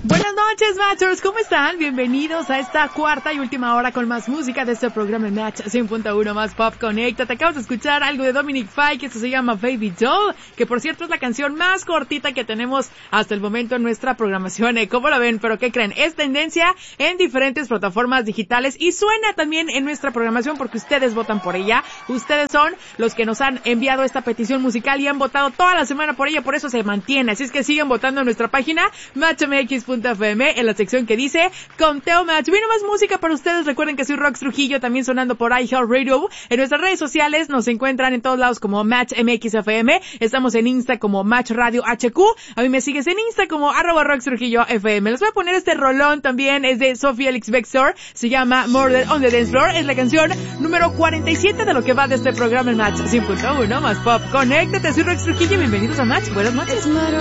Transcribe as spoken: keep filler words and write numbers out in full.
Buenas noches, Matchers, ¿cómo están? Bienvenidos a esta cuarta y última hora con más música de este programa Match cien punto uno más Pop Connect. Te acabas de escuchar algo de Dominic Fike, que esto se llama Baby Doll, que por cierto es la canción más cortita que tenemos hasta el momento en nuestra programación. ¿Eh? ¿Cómo la ven? ¿Pero qué creen? Es tendencia en diferentes plataformas digitales y suena también en nuestra programación porque ustedes votan por ella. Ustedes son los que nos han enviado esta petición musical y han votado toda la semana por ella, por eso se mantiene. Así es que siguen votando en nuestra página match m x punto f m en la sección que dice Conteo Match. Viene más música para ustedes. Recuerden que soy Rox Trujillo, también sonando por iHeartRadio. En nuestras redes sociales nos encuentran en todos lados como Match M X F M. Estamos en Insta como Match Radio H Q. A mí me sigues en Insta como arroba Rox Trujillo F M. Les voy a poner este rolón también. Es de Sophie Elix Bextor. Se llama Murder on the Dance Floor. Es la canción número cuarenta y siete de lo que va de este programa en Match cien punto uno más Pop. Conéctate, soy Rox Trujillo. Bienvenidos a Match. Buenas noches.